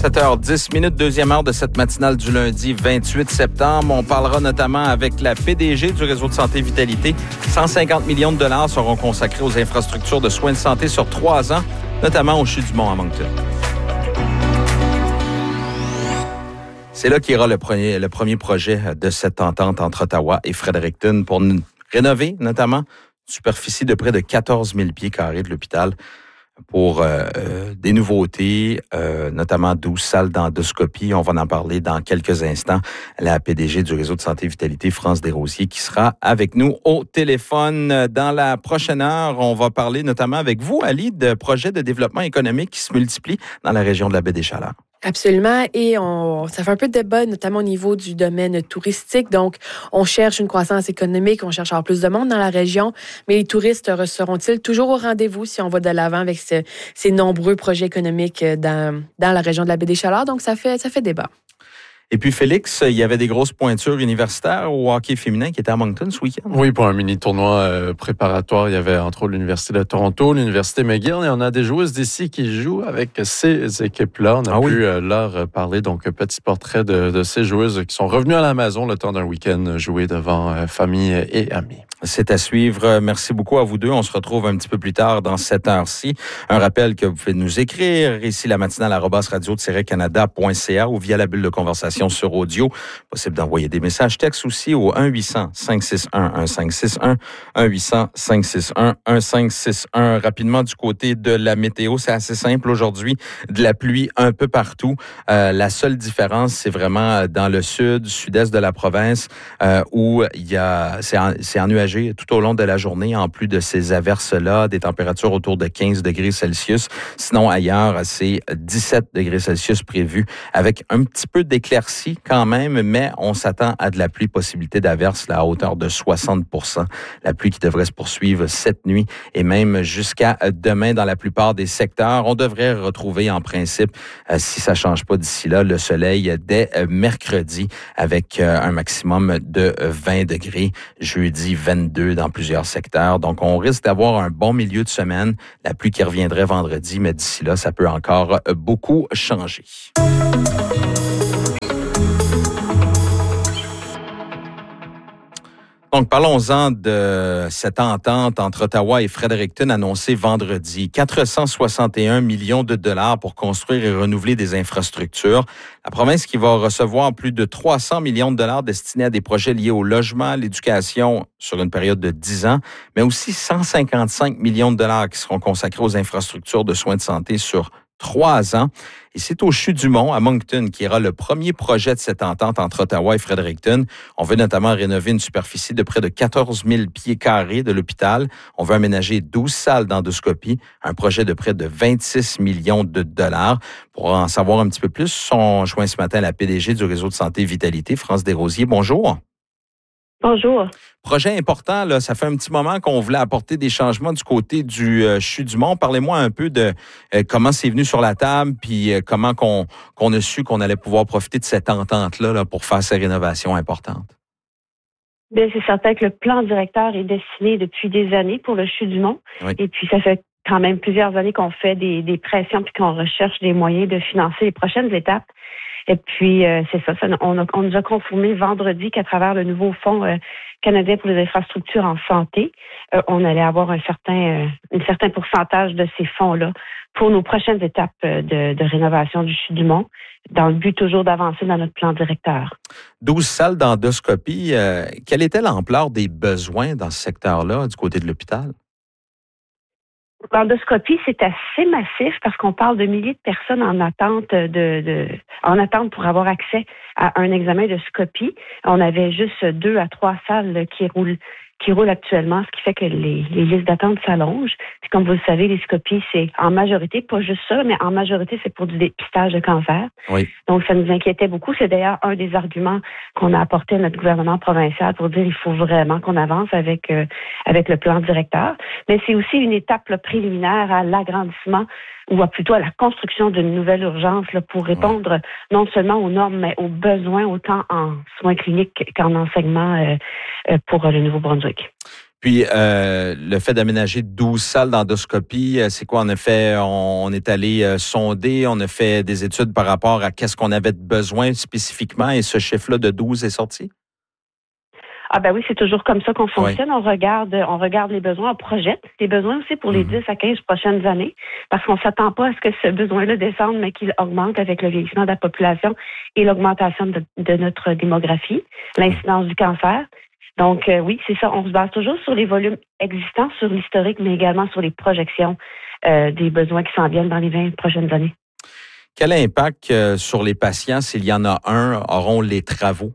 7h10, deuxième heure de cette matinale du lundi 28 septembre. On parlera notamment avec la PDG du réseau de santé Vitalité. 150 millions de dollars seront consacrés aux infrastructures de soins de santé sur 3 ans, notamment au CHU du Mont à Moncton. C'est là qu'ira le premier projet de cette entente entre Ottawa et Fredericton pour rénover notamment une superficie de près de 14 000 pieds carrés de l'hôpital pour des nouveautés, notamment 12 salles d'endoscopie. On va en parler dans quelques instants. La PDG du réseau de santé Vitalité, France Desrosiers, qui sera avec nous au téléphone. Dans la prochaine heure, on va parler notamment avec vous, Ali, de projets de développement économique qui se multiplient dans la région de la Baie-des-Chaleurs. Absolument. Et ça fait un peu de débat, notamment au niveau du domaine touristique. Donc, on cherche une croissance économique, on cherche à avoir plus de monde dans la région. Mais les touristes seront-ils toujours au rendez-vous si on va de l'avant avec ces nombreux projets économiques dans la région de la Baie-des-Chaleurs? Donc, ça fait débat. Et puis, Félix, il y avait des grosses pointures universitaires au hockey féminin qui étaient à Moncton ce week-end. Oui, pour un mini-tournoi préparatoire, il y avait entre autres l'Université de Toronto, l'Université McGill, et on a des joueuses d'ici qui jouent avec ces équipes-là. On a pu leur parler, donc, petit portrait de ces joueuses qui sont revenues à la maison le temps d'un week-end joué devant famille et amis. C'est à suivre. Merci beaucoup à vous deux. On se retrouve un petit peu plus tard dans cette heure-ci. Un rappel que vous pouvez nous écrire ici la matinale @radio-canada.ca ou via la bulle de conversation sur audio. Possible d'envoyer des messages textes aussi au 1-800-561-1561, 1-800-561-1561. Rapidement du côté de la météo, c'est assez simple aujourd'hui. De la pluie un peu partout. La seule différence, c'est vraiment dans le sud-est de la province où c'est ennuagé tout au long de la journée, en plus de ces averses-là, des températures autour de 15 degrés Celsius. Sinon, ailleurs, c'est 17 degrés Celsius prévus, avec un petit peu d'éclaircie quand même, mais on s'attend à de la pluie, possibilité d'averse à hauteur de 60%. La pluie qui devrait se poursuivre cette nuit et même jusqu'à demain dans la plupart des secteurs. On devrait retrouver en principe, si ça ne change pas d'ici là, le soleil dès mercredi avec un maximum de 20 degrés. Jeudi, 22 dans plusieurs secteurs. Donc, on risque d'avoir un bon milieu de semaine. La pluie qui reviendrait vendredi, mais d'ici là, ça peut encore beaucoup changer. Donc, parlons-en de cette entente entre Ottawa et Fredericton annoncée vendredi. 461 millions de dollars pour construire et renouveler des infrastructures. La province qui va recevoir plus de 300 millions de dollars destinés à des projets liés au logement, à l'éducation sur une période de 10 ans, mais aussi 155 millions de dollars qui seront consacrés aux infrastructures de soins de santé sur 3 ans. Et c'est au CHU du Mont, à Moncton, qui ira le premier projet de cette entente entre Ottawa et Fredericton. On veut notamment rénover une superficie de près de 14 000 pieds carrés de l'hôpital. On veut aménager 12 salles d'endoscopie, un projet de près de 26 millions de dollars. Pour en savoir un petit peu plus, on joint ce matin la PDG du réseau de santé Vitalité, France Desrosiers. Bonjour. Bonjour. Projet important, là, ça fait un petit moment qu'on voulait apporter des changements du côté du CHU du Mont. Parlez-moi un peu de comment c'est venu sur la table, puis comment qu'on a su qu'on allait pouvoir profiter de cette entente-là là, pour faire ces rénovations importantes. Bien, c'est certain que le plan directeur est dessiné depuis des années pour le CHU du Mont. Oui. Et puis, ça fait quand même plusieurs années qu'on fait des pressions puis qu'on recherche des moyens de financer les prochaines étapes. Et puis, c'est ça, on nous a confirmé vendredi qu'à travers le nouveau Fonds canadien pour les infrastructures en santé, on allait avoir un certain pourcentage de ces fonds-là pour nos prochaines étapes de rénovation du CHU du Mont, dans le but toujours d'avancer dans notre plan directeur. 12 salles d'endoscopie, quelle était l'ampleur des besoins dans ce secteur-là, du côté de l'hôpital? L'endoscopie, c'est assez massif parce qu'on parle de milliers de personnes en attente en attente pour avoir accès à un examen de scopie. On avait juste 2 à 3 salles qui roulent actuellement, ce qui fait que les listes d'attente s'allongent. Puis comme vous le savez, les scopies, c'est en majorité, pas juste ça, mais en majorité, c'est pour du dépistage de cancer. Oui. Donc, ça nous inquiétait beaucoup. C'est d'ailleurs un des arguments qu'on a apporté à notre gouvernement provincial pour dire qu'il faut vraiment qu'on avance avec le plan directeur. Mais c'est aussi une étape préliminaire à l'agrandissement ou plutôt à la construction d'une nouvelle urgence là, pour répondre non seulement aux normes, mais aux besoins autant en soins cliniques qu'en enseignement pour le Nouveau-Brunswick. Puis, le fait d'aménager 12 salles d'endoscopie, c'est quoi? On est allé sonder, on a fait des études par rapport à qu'est-ce qu'on avait besoin spécifiquement et ce chiffre-là de 12 est sorti? Ah ben oui, c'est toujours comme ça qu'on fonctionne. Oui. On regarde les besoins, on projette les besoins aussi pour les 10 à 15 prochaines années, parce qu'on s'attend pas à ce que ce besoin-là descende, mais qu'il augmente avec le vieillissement de la population et l'augmentation de notre démographie, l'incidence du cancer. Donc oui, c'est ça. On se base toujours sur les volumes existants, sur l'historique, mais également sur les projections des besoins qui s'en viennent dans les 20 prochaines années. Quel impact sur les patients, s'il y en a un, auront les travaux?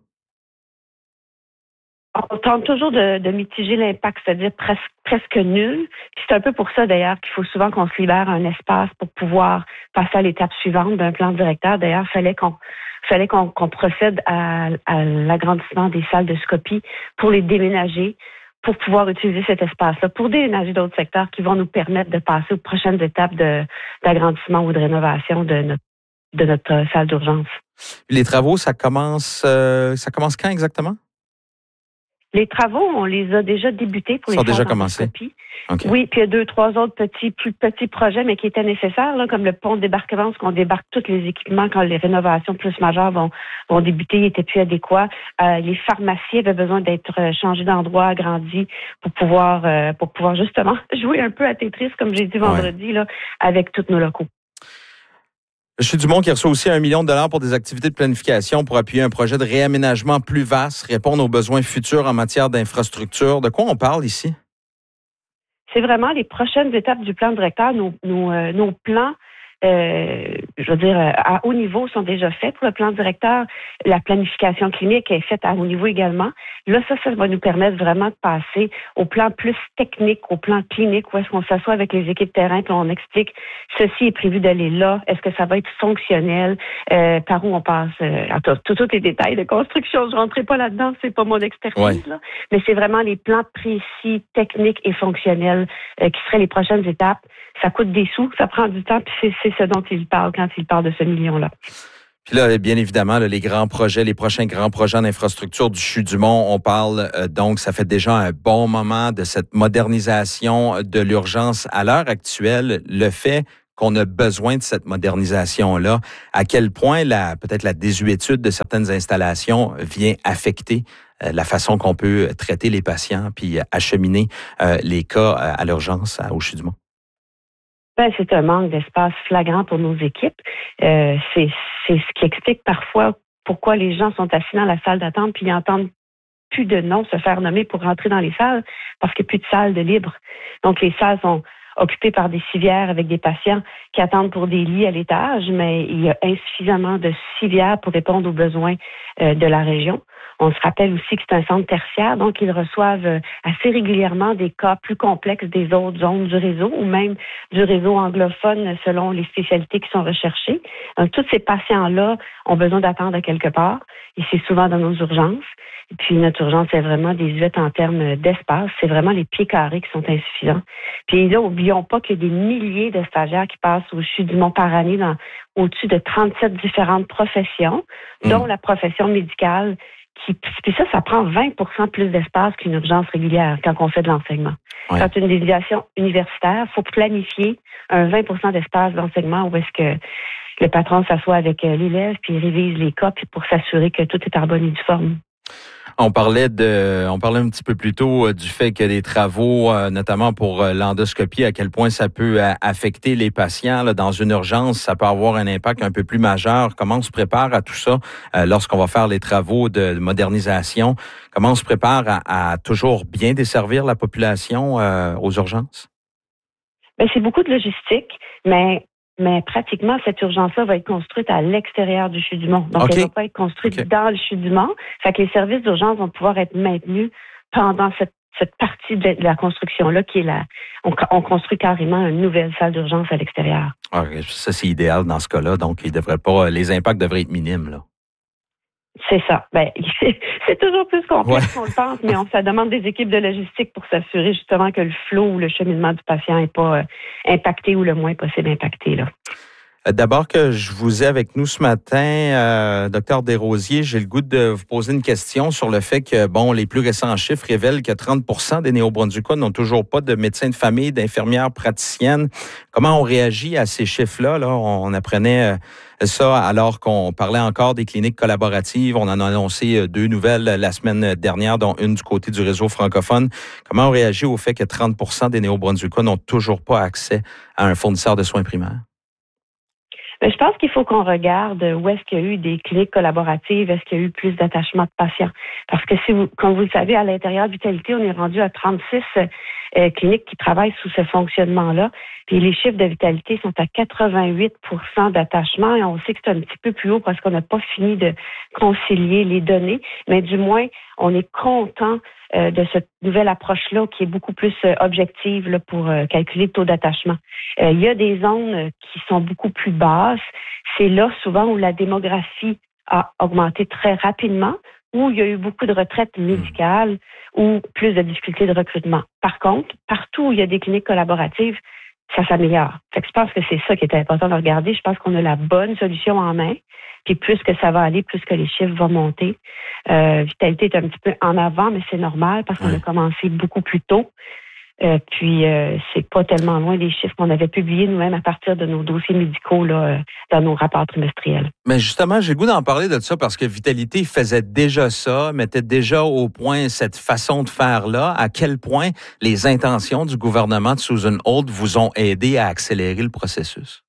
On tente toujours de mitiger l'impact, c'est-à-dire presque nul. Puis c'est un peu pour ça, d'ailleurs, qu'il faut souvent qu'on se libère un espace pour pouvoir passer à l'étape suivante d'un plan directeur. D'ailleurs, il fallait qu'on procède à l'agrandissement des salles de scopie pour les déménager, pour pouvoir utiliser cet espace-là, pour déménager d'autres secteurs qui vont nous permettre de passer aux prochaines étapes d'agrandissement ou de rénovation de notre salle d'urgence. Les travaux, ça commence quand exactement? Les travaux, on les a déjà débutés pour les salles d'endoscopie. Okay. Oui, puis il y a 2-3 autres plus petits projets, mais qui étaient nécessaires, là, comme le pont de débarquement, parce qu'on débarque tous les équipements quand les rénovations plus majeures vont débuter, ils n'étaient plus adéquats. Les pharmacies avaient besoin d'être changés d'endroit, agrandis, pour pouvoir justement jouer un peu à Tetris, comme j'ai dit vendredi, là, avec tous nos locaux. M. Dumont qui reçoit aussi $1 million pour des activités de planification pour appuyer un projet de réaménagement plus vaste, répondre aux besoins futurs en matière d'infrastructure. De quoi on parle ici? C'est vraiment les prochaines étapes du plan directeur. Nos plans, je veux dire, à haut niveau sont déjà faits pour le plan directeur. La planification clinique est faite à haut niveau également. Là, ça va nous permettre vraiment de passer au plan plus technique, au plan clinique, où est-ce qu'on s'assoit avec les équipes terrain, puis on explique ceci est prévu d'aller là, est-ce que ça va être fonctionnel, par où on passe, tous les détails de construction. Je ne rentrerai pas là-dedans, c'est pas mon expertise, là, mais c'est vraiment les plans précis, techniques et fonctionnels qui seraient les prochaines étapes. Ça coûte des sous, ça prend du temps, puis c'est ce dont il parle quand il parle de ce million-là. Puis là, bien évidemment, là, les prochains grands projets d'infrastructure du CHU du Mont, on parle donc, ça fait déjà un bon moment de cette modernisation de l'urgence. À l'heure actuelle, le fait qu'on a besoin de cette modernisation-là, à quel point peut-être la désuétude de certaines installations vient affecter la façon qu'on peut traiter les patients puis acheminer les cas à l'urgence au CHU du Mont? Ben, c'est un manque d'espace flagrant pour nos équipes. C'est ce qui explique parfois pourquoi les gens sont assis dans la salle d'attente puis ils entendent plus de noms se faire nommer pour rentrer dans les salles parce qu'il n'y a plus de salles de libre. Donc, les salles sont occupées par des civières avec des patients qui attendent pour des lits à l'étage, mais il y a insuffisamment de civières pour répondre aux besoins de la région. On se rappelle aussi que c'est un centre tertiaire, donc ils reçoivent assez régulièrement des cas plus complexes des autres zones du réseau ou même du réseau anglophone selon les spécialités qui sont recherchées. Donc, tous ces patients-là ont besoin d'attendre à quelque part et c'est souvent dans nos urgences. Et puis, notre urgence est vraiment désuète en termes d'espace. C'est vraiment les pieds carrés qui sont insuffisants. Puis là, n'oublions pas qu'il y a des milliers de stagiaires qui passent au CHU du Mont par année dans au-dessus de 37 différentes professions, dont la profession médicale. Puis ça prend 20 plus d'espace qu'une urgence régulière quand on fait de l'enseignement. Ouais. Quand une déviation universitaire, il faut planifier un 20 d'espace d'enseignement où est-ce que le patron s'assoit avec l'élève puis il révise les cas puis pour s'assurer que tout est en bonne et due forme. On parlait un petit peu plus tôt du fait que les travaux, notamment pour l'endoscopie, à quel point ça peut affecter les patients là, dans une urgence, ça peut avoir un impact un peu plus majeur. Comment on se prépare à tout ça lorsqu'on va faire les travaux de modernisation? Comment on se prépare à toujours bien desservir la population aux urgences? Bien, c'est beaucoup de logistique, mais pratiquement, cette urgence-là va être construite à l'extérieur du CHU du Mont. Donc, elle ne va pas être construite dans le CHU du Mont. Fait que les services d'urgence vont pouvoir être maintenus pendant cette partie de la construction-là qui est là. On construit carrément une nouvelle salle d'urgence à l'extérieur. Okay, ça, c'est idéal dans ce cas-là. Donc, les impacts devraient être minimes, là. C'est ça. Ben, c'est toujours plus complexe qu'on le pense, mais ça demande des équipes de logistique pour s'assurer justement que le flot ou le cheminement du patient n'est pas impacté ou le moins possible impacté, là. D'abord que je vous ai avec nous ce matin, Dr Desrosiers, j'ai le goût de vous poser une question sur le fait que, les plus récents chiffres révèlent que 30% des Néo-Brunswickois n'ont toujours pas de médecin de famille, d'infirmière praticienne. Comment on réagit à ces chiffres-là? Là, on apprenait ça alors qu'on parlait encore des cliniques collaboratives. On en a annoncé 2 nouvelles la semaine dernière, dont une du côté du réseau francophone. Comment on réagit au fait que 30% des Néo-Brunswickois n'ont toujours pas accès à un fournisseur de soins primaires? Je pense qu'il faut qu'on regarde où est-ce qu'il y a eu des cliniques collaboratives, est-ce qu'il y a eu plus d'attachement de patients. Parce que comme vous le savez, à l'intérieur de Vitalité, on est rendu à 36 cliniques qui travaillent sous ce fonctionnement-là. Puis les chiffres de Vitalité sont à 88% d'attachement et on sait que c'est un petit peu plus haut parce qu'on n'a pas fini de concilier les données. Mais du moins, on est content de cette nouvelle approche-là qui est beaucoup plus objective là, pour calculer le taux d'attachement. Il y a des zones qui sont beaucoup plus basses. C'est là souvent où la démographie a augmenté très rapidement, où il y a eu beaucoup de retraites médicales ou plus de difficultés de recrutement. Par contre, partout où il y a des cliniques collaboratives, ça s'améliore. Fait que je pense que c'est ça qui est important de regarder. Je pense qu'on a la bonne solution en main. Puis plus que ça va aller, plus que les chiffres vont monter. Vitalité est un petit peu en avant, mais c'est normal parce qu'on a commencé beaucoup plus tôt. Puis c'est pas tellement loin des chiffres qu'on avait publiés nous-mêmes à partir de nos dossiers médicaux là, dans nos rapports trimestriels. Mais justement, j'ai le goût d'en parler de ça parce que Vitalité faisait déjà ça, mettait déjà au point cette façon de faire-là. À quel point les intentions du gouvernement de Susan Holt vous ont aidé à accélérer le processus?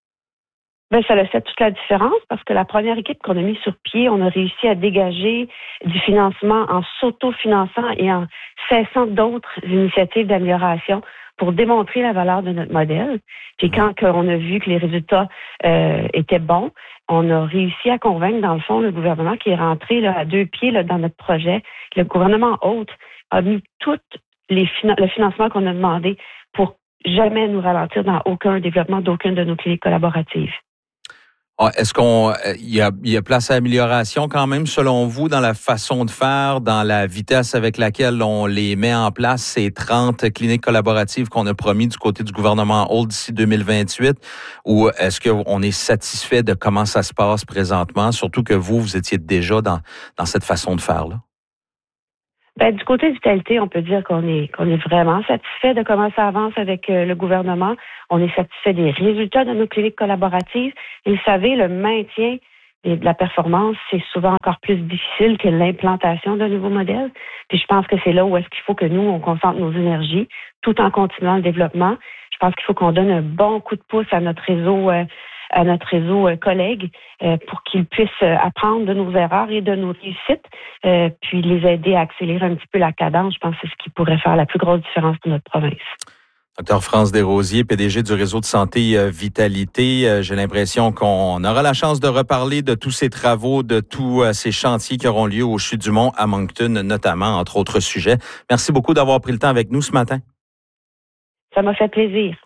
Ça a fait toute la différence parce que la première équipe qu'on a mis sur pied, on a réussi à dégager du financement en s'autofinançant et en cessant d'autres initiatives d'amélioration pour démontrer la valeur de notre modèle. Puis quand on a vu que les résultats étaient bons, on a réussi à convaincre, dans le fond, le gouvernement qui est rentré là, à 2 pieds là, dans notre projet. Le gouvernement Holt a mis tout le financement qu'on a demandé pour jamais nous ralentir dans aucun développement d'aucune de nos cliniques collaboratives. Est-ce il y a place à amélioration quand même, selon vous, dans la façon de faire, dans la vitesse avec laquelle on les met en place, ces 30 cliniques collaboratives qu'on a promis du côté du gouvernement Holt d'ici 2028, ou est-ce qu'on est satisfait de comment ça se passe présentement, surtout que vous étiez déjà dans cette façon de faire-là? Du côté de Vitalité, on peut dire qu'on est vraiment satisfait de comment ça avance avec le gouvernement. On est satisfait des résultats de nos cliniques collaboratives. Et vous savez, le maintien de la performance, c'est souvent encore plus difficile que l'implantation d'un nouveau modèle. Puis je pense que c'est là où est-ce qu'il faut que nous, on concentre nos énergies tout en continuant le développement. Je pense qu'il faut qu'on donne un bon coup de pouce à notre réseau collègues pour qu'ils puissent apprendre de nos erreurs et de nos réussites, puis les aider à accélérer un petit peu la cadence. Je pense que c'est ce qui pourrait faire la plus grosse différence pour notre province. Dr France Desrosiers, PDG du réseau de santé Vitalité. J'ai l'impression qu'on aura la chance de reparler de tous ces travaux, de tous ces chantiers qui auront lieu au Chutes du Mont à Moncton, notamment, entre autres sujets. Merci beaucoup d'avoir pris le temps avec nous ce matin. Ça m'a fait plaisir.